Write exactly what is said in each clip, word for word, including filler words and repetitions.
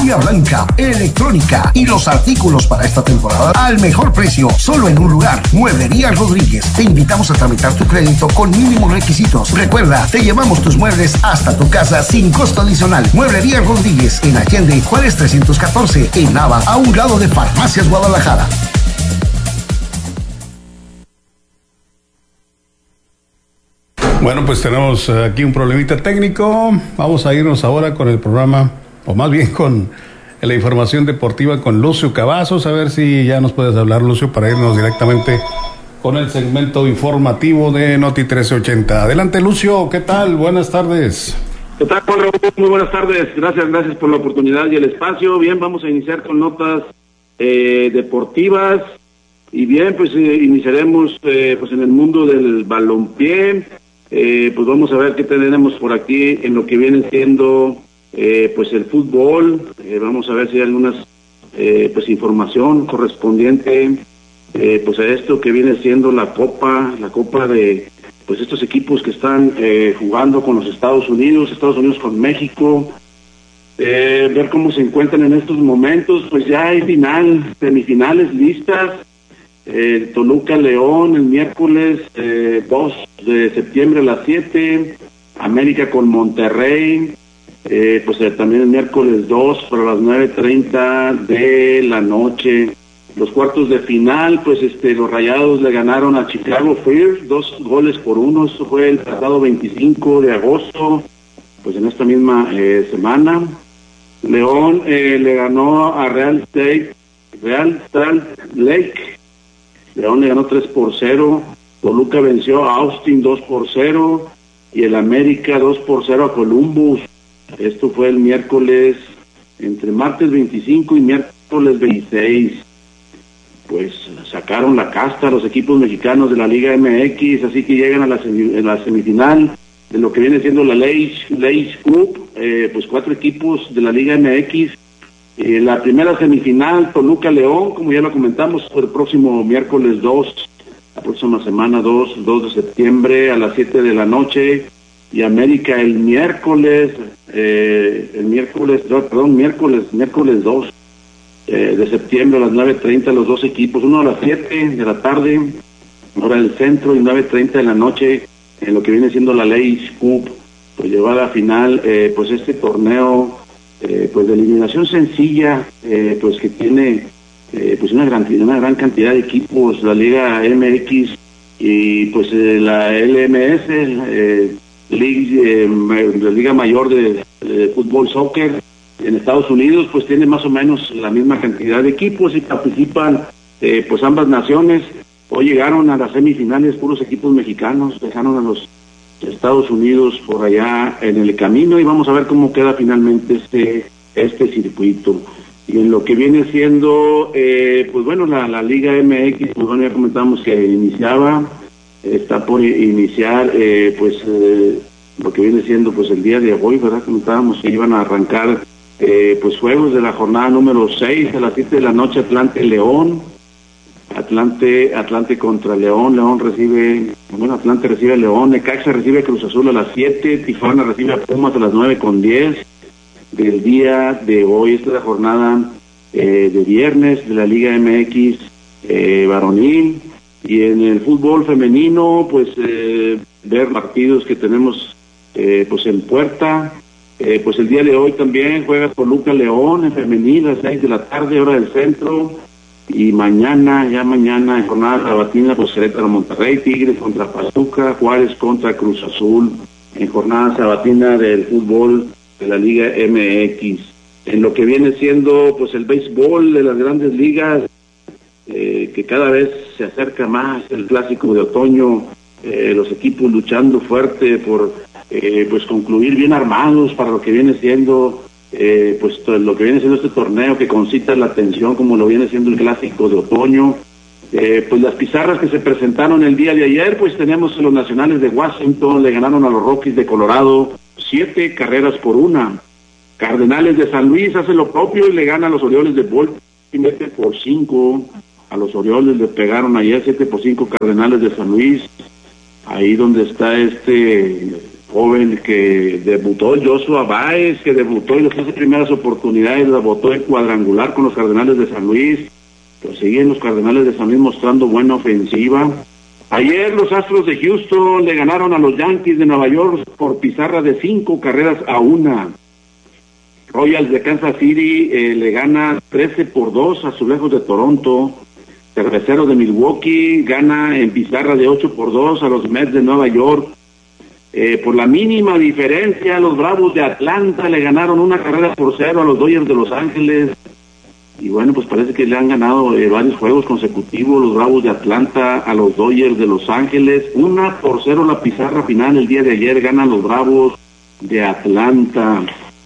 energía blanca, electrónica y los artículos para esta temporada al mejor precio, solo en un lugar. Mueblería Rodríguez. Te invitamos a tramitar tu crédito con mínimos requisitos. Recuerda, te llevamos tus muebles hasta tu casa sin costo adicional. Mueblería Rodríguez en Allende, Juárez trescientos catorce, en Nava, a un lado de Farmacias Guadalajara. Bueno, pues tenemos aquí un problemita técnico. Vamos a irnos ahora con el programa, o más bien con la información deportiva con Lucio Cavazos. A ver si ya nos puedes hablar, Lucio, para irnos directamente con el segmento informativo de Noti trece ochenta. Adelante, Lucio, ¿qué tal? Buenas tardes. ¿Qué tal, Juan Raúl? Muy buenas tardes. Gracias, gracias por la oportunidad y el espacio. Bien, vamos a iniciar con notas eh, deportivas. Y bien, pues eh, iniciaremos eh, pues en el mundo del balompié. Eh, pues vamos a ver qué tenemos por aquí en lo que viene siendo eh, pues el fútbol. Eh, vamos a ver si hay algunas eh, pues información correspondiente eh, pues a esto que viene siendo la copa, la copa de pues estos equipos que están eh, jugando con los Estados Unidos, Estados Unidos con México. Eh, ver cómo se encuentran en estos momentos. Pues ya hay final, semifinales listas. Eh, Toluca León el miércoles eh, dos de septiembre a las siete, América con Monterrey, eh, pues eh, también el miércoles dos para las nueve treinta de la noche. Los cuartos de final, pues este los Rayados le ganaron a Chicago Fire dos goles por uno. Eso fue el pasado veinticinco de agosto, pues en esta misma eh, semana. León eh, le ganó a Real State, Real Salt Lake. León le ganó tres por cero, Toluca venció a Austin dos por cero y el América dos por cero a Columbus. Esto fue el miércoles, entre martes veinticinco y miércoles veintiséis. Pues sacaron la casta los equipos mexicanos de la Liga M X, así que llegan a la, semi, a la semifinal de lo que viene siendo la League Cup, eh, pues cuatro equipos de la Liga M X. Eh, la primera semifinal, Toluca León, como ya lo comentamos, fue el próximo miércoles dos, la próxima semana dos, dos de septiembre a las siete de la noche, y América el miércoles, eh, el miércoles, no, perdón, miércoles, miércoles dos eh, de septiembre a las nueve treinta, los dos equipos, uno a las siete de la tarde, hora del centro, y nueve treinta de la noche, en lo que viene siendo la League Cup, pues llevar a la final, eh, pues este torneo, Eh, pues de eliminación sencilla, eh, pues que tiene eh, pues una gran una gran cantidad de equipos, la Liga M X y pues eh, la L M S, eh, League, eh, la Liga Mayor de, de Fútbol Soccer en Estados Unidos, pues tiene más o menos la misma cantidad de equipos y participan eh, pues ambas naciones. Hoy llegaron a las semifinales puros equipos mexicanos, dejaron a los Estados Unidos por allá en el camino, y vamos a ver cómo queda finalmente este este circuito. Y en lo que viene siendo eh, pues bueno, la, la Liga M X, pues bueno, ya comentamos que iniciaba, está por iniciar eh, pues eh, lo que viene siendo pues el día de hoy, ¿verdad? Comentábamos que iban a arrancar eh, pues juegos de la jornada número seis a las siete de la noche, Atlante León, Atlante, Atlante contra León, León recibe, bueno, Atlante recibe a León, Necaxa recibe a Cruz Azul a las siete, Tijuana recibe a Pumas a las nueve con diez del día de hoy. Esta es la jornada eh, de viernes de la Liga M X eh, varonil, y en el fútbol femenino, pues eh, ver partidos que tenemos eh, pues en puerta. Eh, pues el día de hoy también juega Toluca León en femenil a las seis de la tarde, hora del centro. Y mañana, ya mañana, en jornada sabatina, pues Querétaro Monterrey, Tigres contra Pachuca, Juárez contra Cruz Azul, en jornada sabatina del fútbol de la Liga M X. En lo que viene siendo, pues el béisbol de las grandes ligas, eh, que cada vez se acerca más el clásico de otoño, eh, los equipos luchando fuerte por, eh, pues concluir bien armados para lo que viene siendo Eh, pues lo que viene siendo este torneo que concita la atención, como lo viene siendo el clásico de otoño. Eh, pues las pizarras que se presentaron el día de ayer, pues tenemos los Nacionales de Washington, le ganaron a los Rockies de Colorado siete carreras por una. Cardenales de San Luis hace lo propio y le gana a los Orioles de Baltimore por cinco. A los Orioles le pegaron ayer siete por cinco Cardenales de San Luis, ahí donde está este joven que debutó, Joshua Baez, que debutó en las tres primeras oportunidades, la botó en cuadrangular con los Cardenales de San Luis. Pues siguen los Cardenales de San Luis mostrando buena ofensiva. Ayer los Astros de Houston le ganaron a los Yankees de Nueva York por pizarra de cinco carreras a una. Royals de Kansas City eh, le gana trece por dos a Azulejos de Toronto. Cerveceros de Milwaukee gana en pizarra de ocho por dos a los Mets de Nueva York. Eh, por la mínima diferencia, los Bravos de Atlanta le ganaron una carrera por cero a los Dodgers de Los Ángeles. Y bueno, pues parece que le han ganado eh, varios juegos consecutivos los Bravos de Atlanta a los Dodgers de Los Ángeles. Una por cero la pizarra final el día de ayer, ganan los Bravos de Atlanta.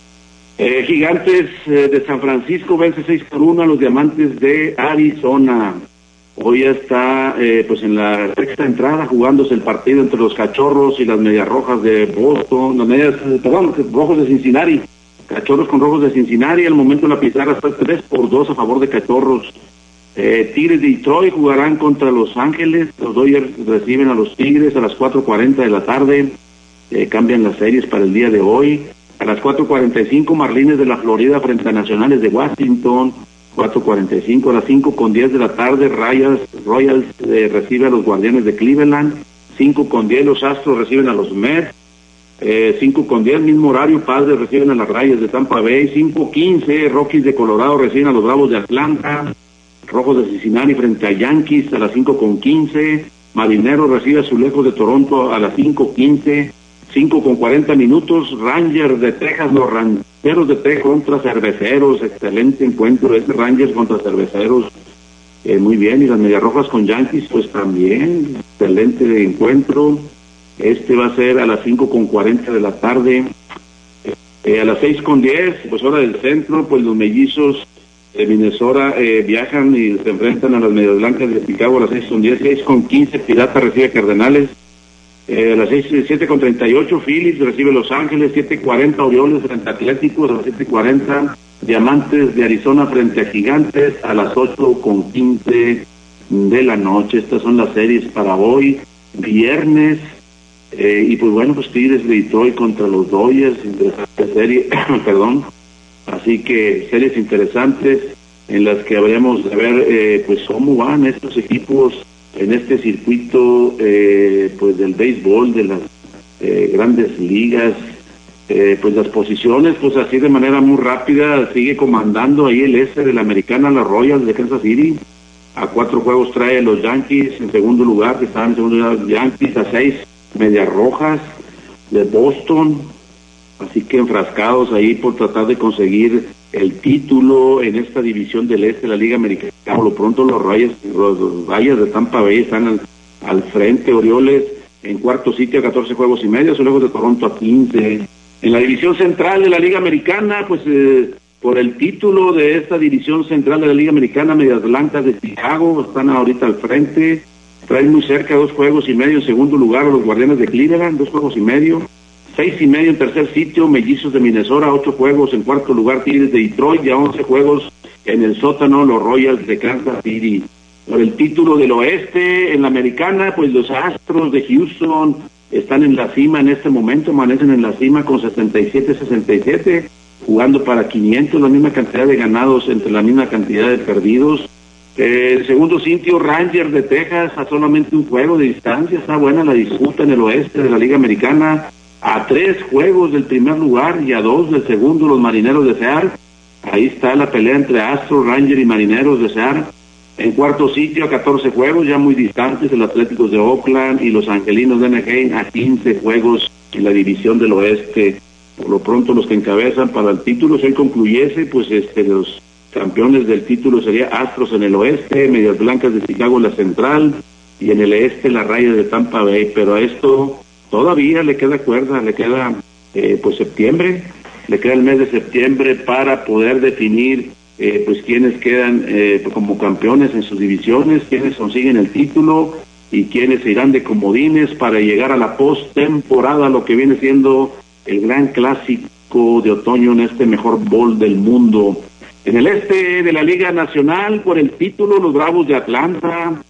Eh, Gigantes eh, de San Francisco vence seis por uno a los Diamantes de Arizona. Hoy ya está eh, pues en la sexta entrada jugándose el partido entre los Cachorros y las Medias Rojas de Boston, las medias, eh, perdón, Rojos de Cincinnati. Cachorros con Rojos de Cincinnati, al momento la pizarra está tres por dos a favor de Cachorros. Eh, Tigres de Detroit jugarán contra Los Ángeles, los Dodgers reciben a los Tigres a las cuatro cuarenta de la tarde, eh, cambian las series para el día de hoy. A las cuatro cuarenta y cinco Marlines de la Florida frente a Nacionales de Washington, cuatro cuarenta y cinco, a las cinco con diez de la tarde Royals, Royals eh, recibe a los Guardianes de Cleveland, cinco con diez los Astros reciben a los Mets, Eh, cinco con diez, mismo horario, Padres reciben a las Rayas de Tampa Bay, cinco quince, Rockies de Colorado reciben a los Bravos de Atlanta, Rojos de Cincinnati frente a Yankees a las cinco con quince, Marineros recibe a Azulejos de Toronto a las cinco quince, cinco con cuarenta minutos, Rangers de Texas, los Rancheros de Texas contra Cerveceros, excelente encuentro este Rangers contra Cerveceros, eh, muy bien, y las Medias Rojas con Yankees, pues también, excelente encuentro. Este va a ser a las cinco con cuarenta de la tarde. Eh, a las seis con diez, pues hora del centro, pues los Mellizos de Minnesota eh, viajan y se enfrentan a las Medias Blancas de Chicago a las seis con diez, seis con quince, Pirata recibe Cardenales. Eh, a las siete con treinta y ocho, Phillies recibe Los Ángeles, siete cuarenta, Orioles frente a Atléticos, a las siete cuarenta, Diamantes de Arizona frente a Gigantes, a las ocho con quince de la noche. Estas son las series para hoy, viernes. Eh, y pues bueno, pues Tigres de Detroit contra los Dodgers, interesante serie, perdón, así que series interesantes en las que habremos de ver eh, pues cómo van estos equipos en este circuito eh, pues del béisbol, de las eh, grandes ligas, eh, pues las posiciones, pues así de manera muy rápida, sigue comandando ahí el este de la Americana, las Royals de Kansas City, a cuatro juegos trae los Yankees en segundo lugar, que están en segundo lugar Yankees, a seis Medias Rojas de Boston, así que enfrascados ahí por tratar de conseguir el título en esta división del este de la Liga Americana. Por lo pronto los Rayas, los Rayas de Tampa Bay están al, al frente, Orioles en cuarto sitio a catorce juegos y medio, Azulejos de Toronto a quince. En la división central de la Liga Americana, pues eh, por el título de esta división central de la Liga Americana, Medias Blancas de Chicago están ahorita al frente. Traen muy cerca dos juegos y medio en segundo lugar a los Guardianes de Cleveland, dos juegos y medio, seis y medio en tercer sitio, Mellizos de Minnesota, ocho juegos en cuarto lugar, Tigres de Detroit, ya once juegos en el sótano, los Royals de Kansas City. Por el título del oeste, en la Americana, pues los Astros de Houston están en la cima en este momento, amanecen en la cima con setenta y siete sesenta y siete, jugando para quinientos, la misma cantidad de ganados entre la misma cantidad de perdidos. Eh, el segundo sitio, Rangers de Texas, a solamente un juego de distancia, está buena la disputa en el oeste de la Liga Americana, a tres juegos del primer lugar y a dos del segundo, los Marineros de Seattle. Ahí está la pelea entre Astros, Rangers y Marineros de Seattle. En cuarto sitio, a catorce juegos, ya muy distantes, el Atléticos de Oakland y los Angelinos de Anaheim a quince juegos en la división del oeste. Por lo pronto los que encabezan para el título, si hoy concluyese, pues este los campeones del título sería Astros en el oeste, Medias Blancas de Chicago en la central y en el este las Rayas de Tampa Bay, pero a esto todavía le queda cuerda, le queda eh, pues septiembre, le queda el mes de septiembre para poder definir eh, pues quienes quedan eh, como campeones en sus divisiones, quienes consiguen el título y quienes se irán de comodines para llegar a la postemporada, lo que viene siendo el gran clásico de otoño en este mejor bowl del mundo. En el este de la Liga Nacional, por el título, los Bravos de Atlanta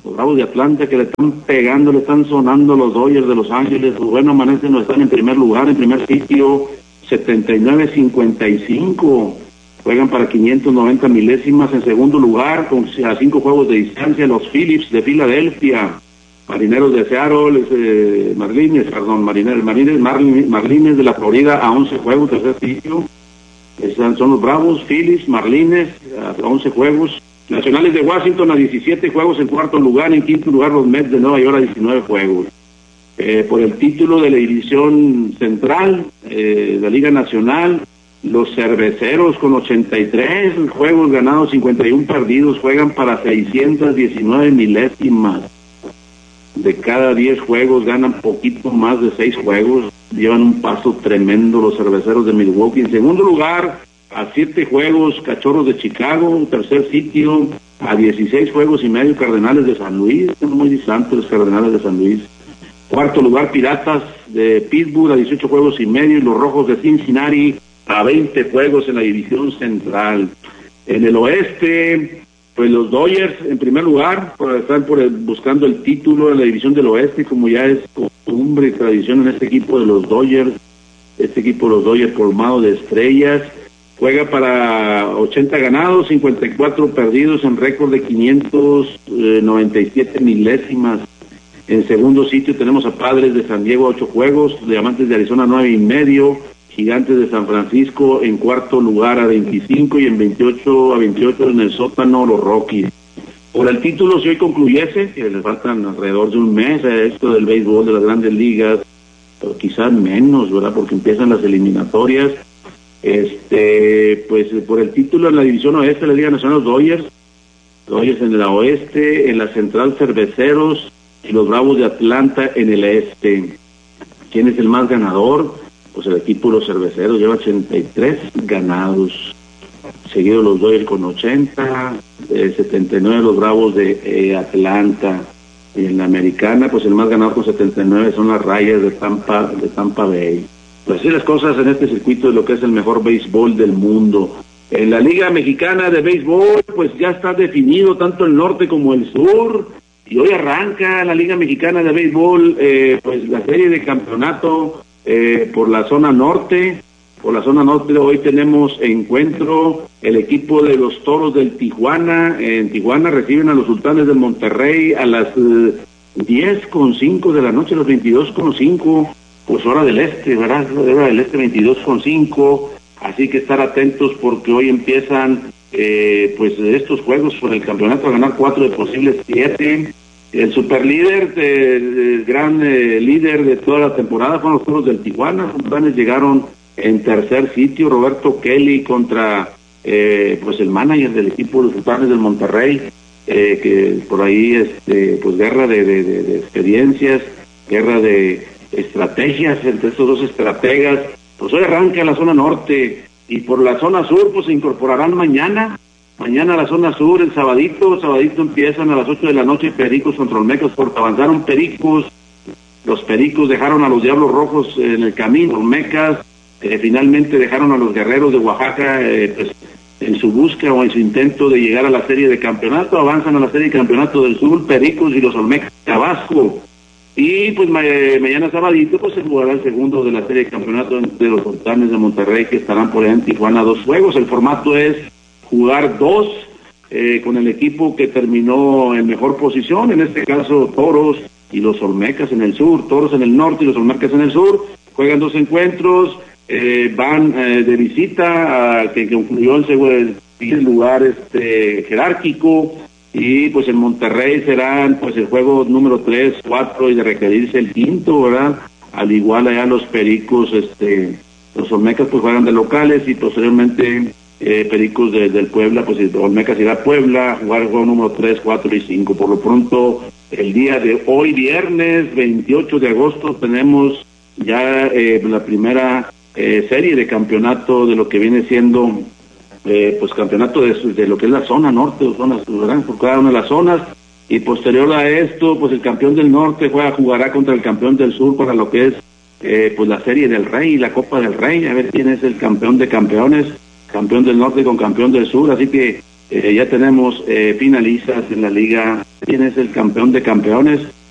los Bravos de Atlanta, que le están pegando, le están sonando los Dodgers de Los Ángeles. Pues bueno, amanecen, no están en primer lugar, en primer sitio, setenta y nueve cincuenta y cinco. Juegan para quinientos noventa milésimas. En segundo lugar, con a cinco juegos de distancia, los Phillips de Filadelfia. Marineros de Seattle, eh, Marlines, perdón, Marineros, Marlines, Marlines, Marlines de la Florida a once juegos, tercer sitio. Están, son los Bravos, Phillies, Marlines a once juegos. Nacionales de Washington a diecisiete juegos en cuarto lugar. En quinto lugar, los Mets de Nueva York a diecinueve juegos. Eh, por el título de la división central, eh, de la Liga Nacional, los Cerveceros con ochenta y tres juegos ganados, cincuenta y uno perdidos, juegan para seiscientos diecinueve milésimas. De cada diez juegos ganan poquito más de seis juegos, llevan un paso tremendo los Cerveceros de Milwaukee. En segundo lugar, a siete juegos, Cachorros de Chicago. Tercer sitio, a dieciséis juegos y medio, Cardenales de San Luis. Son muy distantes los Cardenales de San Luis. Cuarto lugar, Piratas de Pittsburgh a dieciocho juegos y medio, y los Rojos de Cincinnati a veinte juegos en la división central. En el oeste, pues los Dodgers en primer lugar, por estar por el, buscando el título de la división del oeste, como ya es costumbre y tradición en este equipo de los Dodgers. Este equipo de los Dodgers colmado de estrellas, juega para ochenta ganados, cincuenta y cuatro perdidos, en récord de quinientos noventa y siete milésimas. En segundo sitio tenemos a Padres de San Diego a ocho juegos, Diamantes de Arizona nueve y medio, Gigantes de San Francisco en cuarto lugar a veinticinco, y en veintiocho a veintiocho en el sótano los Rockies. Por el título, si hoy concluyese, que les faltan alrededor de un mes a esto del béisbol de las Grandes Ligas, o quizás menos, ¿verdad? Porque empiezan las eliminatorias. Este, pues por el título en la división oeste de la Liga Nacional, los Dodgers, Dodgers en la oeste, en la central Cerveceros y los Bravos de Atlanta en el este. ¿Quién es el más ganador? Pues el equipo de los Cerveceros lleva ochenta y tres ganados, seguido los Dodgers con ochenta, eh, setenta y nueve los Bravos de eh, Atlanta. Y en la americana, pues el más ganador con setenta y nueve son las Rayas de Tampa, de Tampa Bay. Pues así las cosas en este circuito de lo que es el mejor béisbol del mundo. En la Liga Mexicana de Béisbol, pues ya está definido tanto el norte como el sur, y hoy arranca la Liga Mexicana de Béisbol, eh, pues la serie de campeonato eh, por la zona norte. Por la zona norte hoy tenemos encuentro, el equipo de los Toros del Tijuana. En Tijuana reciben a los Sultanes del Monterrey a las eh, diez con cinco de la noche, los veintidós con cinco, pues hora del este, ¿verdad? Hora del este, veintidós con cinco, así que estar atentos porque hoy empiezan eh, pues estos juegos por el campeonato, a ganar cuatro de posibles siete. El superlíder, el gran eh, líder de toda la temporada fueron los Toros del Tijuana. Los Sultanes llegaron en tercer sitio, Roberto Kelly contra eh, pues el manager del equipo de los Sultanes del Monterrey, eh, que por ahí este pues guerra de, de, de, de experiencias, guerra de estrategias entre estos dos estrategas. Pues hoy arranca la zona norte, y por la zona sur pues se incorporarán mañana, mañana a la zona sur, el sabadito, sabadito empiezan a las ocho de la noche Pericos contra Olmecas, porque avanzaron Pericos, los Pericos dejaron a los Diablos Rojos en el camino, Olmecas eh, finalmente dejaron a los Guerreros de Oaxaca eh, pues en su búsqueda o en su intento de llegar a la serie de campeonato, avanzan a la serie de campeonato del sur, Pericos y los Olmecas de Tabasco. Y pues ma mañana sabadito pues se jugará el segundo de la serie de campeonato de los Sultanes de Monterrey, que estarán por allá en Tijuana, dos juegos. El formato es jugar dos eh, con el equipo que terminó en mejor posición, en este caso Toros y los Olmecas en el sur, Toros en el norte y los Olmecas en el sur, juegan dos encuentros, eh, van eh, de visita a que concluyó en segundo lugar este jerárquico. Y pues en Monterrey serán pues el juego número tres, cuatro y de requerirse el quinto, ¿verdad? Al igual allá los Pericos, este, los Olmecas pues juegan de locales, y posteriormente eh, Pericos de, del Puebla, pues Olmecas irá a Puebla a jugar el juego número tres, cuatro y cinco. Por lo pronto, el día de hoy, viernes veintiocho de agosto, tenemos ya eh, la primera eh, serie de campeonato de lo que viene siendo Eh, pues campeonato de, de lo que es la zona norte, o zonas, por cada una de las zonas, y posterior a esto, pues el campeón del norte juega, jugará contra el campeón del sur para lo que es eh, pues la serie del Rey y la Copa del Rey, a ver quién es el campeón de campeones, campeón del norte con campeón del sur, así que eh, ya tenemos eh, finalistas en la liga. ¿Quién es el campeón de campeones?